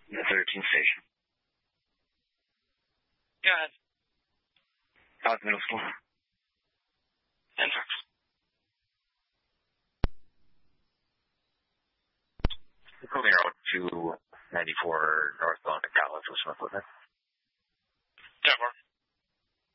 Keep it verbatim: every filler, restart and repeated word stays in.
The thirteenth station. Go ahead. South Middle School. Enter. Clear out to ninety-four northbound to College with Smith with it.